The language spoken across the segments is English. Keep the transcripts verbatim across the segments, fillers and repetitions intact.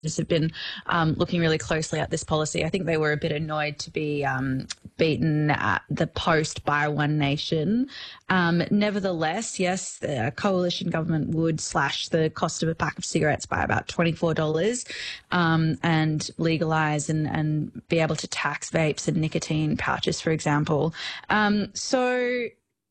have been um, looking really closely at this policy. I think they were a bit annoyed to be um, beaten at the post by One Nation. Um, nevertheless, yes, the coalition government would slash the cost of a pack of cigarettes by about twenty-four dollars um, and legalise and, and be able to tax vapes and nicotine pouches, for example. Um, so...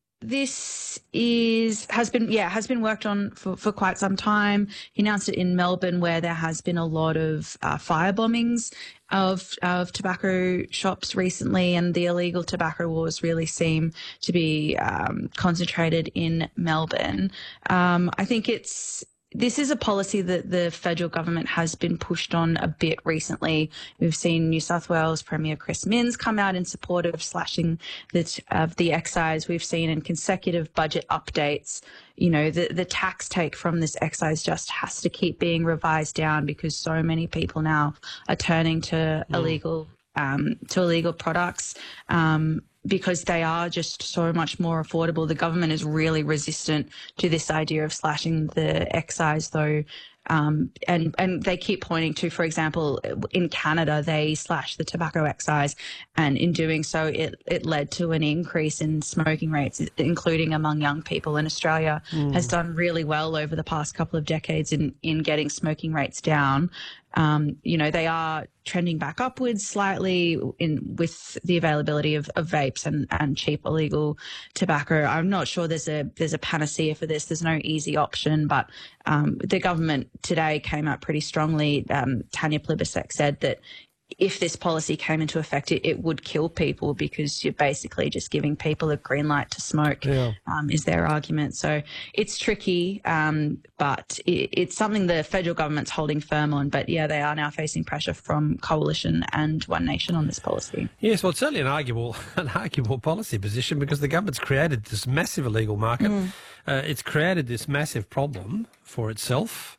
This is has been yeah has been worked on for, for quite some time. He announced it in Melbourne, where there has been a lot of uh, fire bombings of of tobacco shops recently, and the illegal tobacco wars really seem to be um, concentrated in Melbourne. Um, I think it's. This is a policy that the federal government has been pushed on a bit recently. We've seen New South Wales Premier Chris Minns come out in support of slashing the, of the excise. We've seen in consecutive budget updates, you know, the, the tax take from this excise just has to keep being revised down because so many people now are turning to mm. illegal um, to illegal products. Um, because they are just so much more affordable. The government is really resistant to this idea of slashing the excise, though. Um, and, and they keep pointing to, for example, in Canada, they slashed the tobacco excise, and in doing so, it, it led to an increase in smoking rates, including among young people. And Australia mm. has done really well over the past couple of decades in, in getting smoking rates down. Um, you know, they are trending back upwards slightly in with the availability of, of vapes and, and cheap illegal tobacco. I'm not sure there's a there's a panacea for this. There's no easy option, but um, the government today came out pretty strongly. Um, Tanya Plibersek said that if this policy came into effect, it, it would kill people because you're basically just giving people a green light to smoke, yeah. um, is their argument. So it's tricky, um, but it, it's something the federal government's holding firm on. But, yeah, they are now facing pressure from Coalition and One Nation on this policy. Yes, well, it's certainly an arguable, an arguable policy position because the government's created this massive illegal market. Mm. Uh, it's created this massive problem for itself,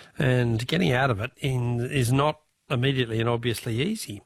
and getting out of it in, is not immediately and obviously easy.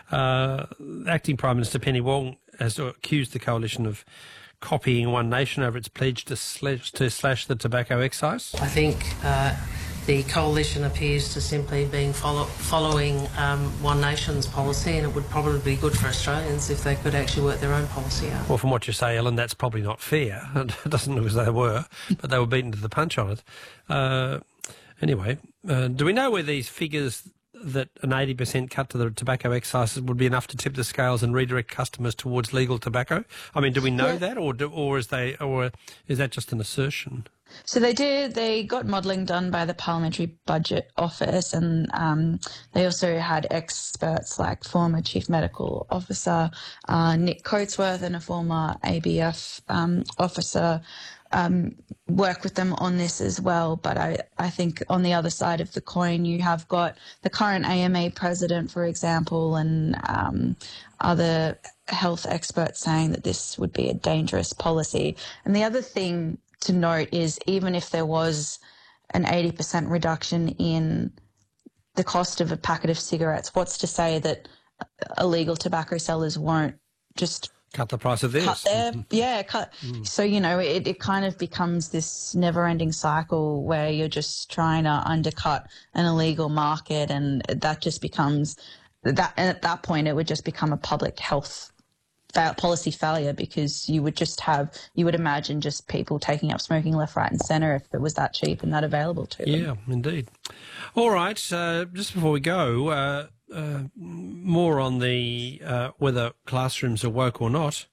Uh, Acting Prime Minister Penny Wong has accused the coalition of copying One Nation over its pledge to slash, to slash the tobacco excise. I think uh, the coalition appears to simply be follow, following um, One Nation's policy, and it would probably be good for Australians if they could actually work their own policy out. Well, from what you say, Ellen, that's probably not fair. It doesn't look as though they were, but they were beaten to the punch on it. Uh, anyway, uh, do we know where these figures that an eighty percent cut to the tobacco excise would be enough to tip the scales and redirect customers towards legal tobacco? I mean, do we know yeah. that, or do, or is they or is that just an assertion? So they did. They got modelling done by the Parliamentary Budget Office, and um, they also had experts like former Chief Medical Officer uh, Nick Coatsworth and a former A B F um, officer um, work with them on this as well. But I, I think on the other side of the coin, you have got the current A M A president, for example, and um, other health experts saying that this would be a dangerous policy. And the other thing to note is even if there was an eighty percent reduction in the cost of a packet of cigarettes, what's to say that illegal tobacco sellers won't just cut the price of this? Cut their, yeah, cut. Mm. So, you know, it, it kind of becomes this never-ending cycle where you're just trying to undercut an illegal market, and that just becomes that. And at that point, it would just become a public health policy failure, because you would just have, you would imagine just people taking up smoking left, right and centre if it was that cheap and that available to them. Yeah, indeed. All right, uh, just before we go, uh, uh, more on the uh, whether classrooms are woke or not,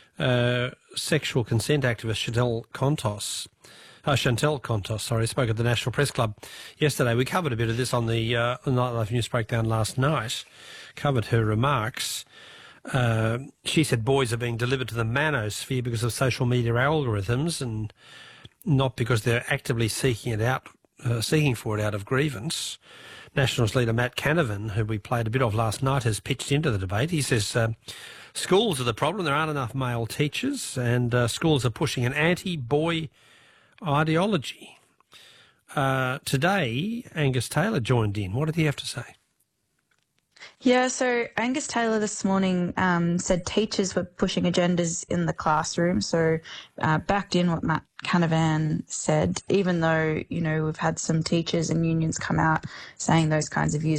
uh, sexual consent activist Chantel Contos, uh, Chantel Contos, sorry, spoke at the National Press Club yesterday. We covered a bit of this on the uh, Nightlife News Breakdown last night, covered her remarks. Uh, she said boys are being delivered to the manosphere because of social media algorithms and not because they're actively seeking it out, uh, seeking for it out of grievance. Nationals leader Matt Canavan, who we played a bit of last night, has pitched into the debate. He says uh, schools are the problem. There aren't enough male teachers, and uh, schools are pushing an anti-boy ideology. Uh, today, Angus Taylor joined in. What did he have to say? Yeah, so Angus Taylor this morning um, said teachers were pushing agendas in the classroom, so uh, backed in what Matt Canavan said, even though, you know, we've had some teachers and unions come out saying those kinds of views